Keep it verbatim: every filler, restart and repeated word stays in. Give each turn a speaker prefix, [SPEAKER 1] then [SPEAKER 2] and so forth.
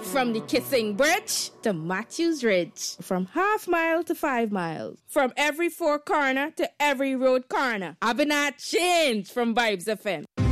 [SPEAKER 1] From the Kissing Bridge to Matthews Ridge. From half mile to five miles. From every four corner to every road corner. I've been at change from Vibes F M.